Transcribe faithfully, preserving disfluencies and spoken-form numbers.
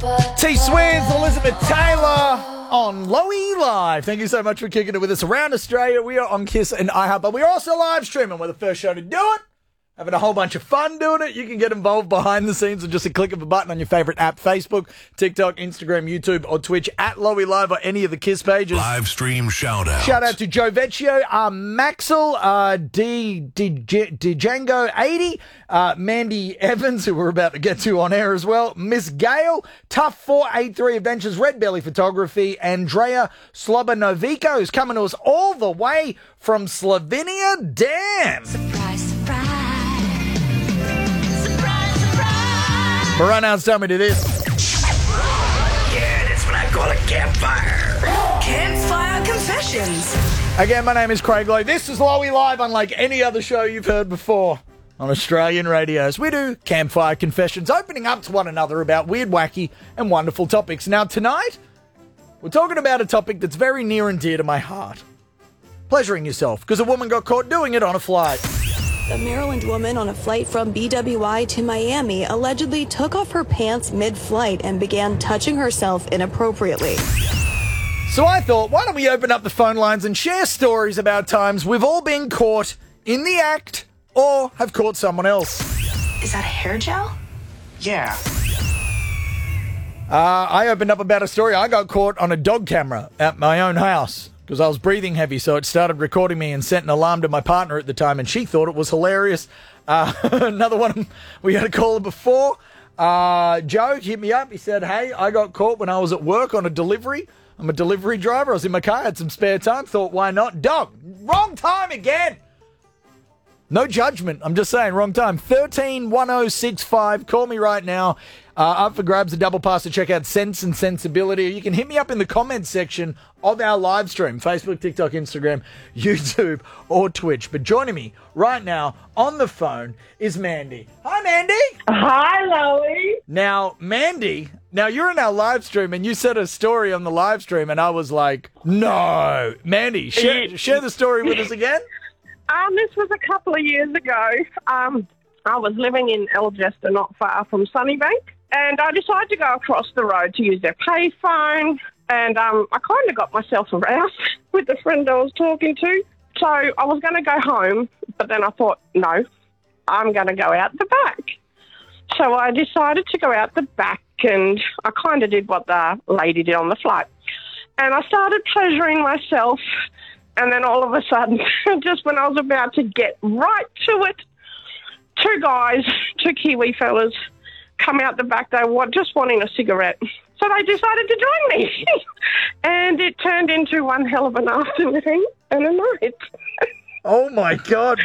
T-Swiz, Elizabeth Taylor on Lowy Live. Thank you so much for kicking it with us around Australia. We are on Kiss and iHeart, but we're also live streaming. We're the first show to do it. Having a whole bunch of fun doing it. You can get involved behind the scenes with just a click of a button on your favourite app, Facebook, TikTok, Instagram, YouTube, or Twitch at Lowy Live or any of the Kiss pages. Live stream shout out. Shout out to Joe Vecchio, uh, Maxwell, uh, D, D, D, Django eighty, uh, Mandy Evans, who we're about to get to on air as well, Miss Gale, Tough four eighty-three Adventures, Red Belly Photography, Andrea Slobanovico, who's coming to us all the way from Slovenia. Damn! Surprise, surprise. But right now it's time to do this. Yeah, that's what I call a campfire. Campfire Confessions. Again, my name is Craig Lowe. This is Lowy Live, unlike any other show you've heard before on Australian radios. We do Campfire Confessions, opening up to one another about weird, wacky, and wonderful topics. Now, tonight, we're talking about a topic that's very near and dear to my heart. Pleasuring yourself, because a woman got caught doing it on a flight. A Maryland woman on a flight from B W I to Miami allegedly took off her pants mid-flight and began touching herself inappropriately. So I thought, why don't we open up the phone lines and share stories about times we've all been caught in the act or have caught someone else. Is that a hair gel? Yeah. Uh, I opened up about a story. I got caught on a dog camera at my own house because I was breathing heavy, so it started recording me and sent an alarm to my partner at the time, and she thought it was hilarious. Uh, another one, we had a caller before. Uh, Joe hit me up. He said, hey, I got caught when I was at work on a delivery. I'm a delivery driver. I was in my car, had some spare time, thought, why not? Dog, wrong time again. No judgment. I'm just saying, wrong time. one three one oh six five. Call me right now. Uh, up for grabs, a double pass to check out Sense and Sensibility. You can hit me up in the comments section of our live stream, Facebook, TikTok, Instagram, YouTube, or Twitch. But joining me right now on the phone is Mandy. Hi, Mandy. Hi, Lowy. Now, Mandy, now you're in our live stream and you said a story on the live stream and I was like, no. Mandy, share, share the story with us again. Um, this was a couple of years ago. Um, I was living in Algester, not far from Sunnybank, and I decided to go across the road to use their payphone, and um, I kind of got myself aroused with the friend I was talking to. So I was going to go home, but then I thought, no, I'm going to go out the back. So I decided to go out the back, and I kind of did what the lady did on the flight. And I started pleasuring myself. And then all of a sudden, just when I was about to get right to it, two guys, two Kiwi fellas, come out the back. They were just wanting a cigarette. So they decided to join me. And it turned into one hell of an afternoon and a night. Oh, my God.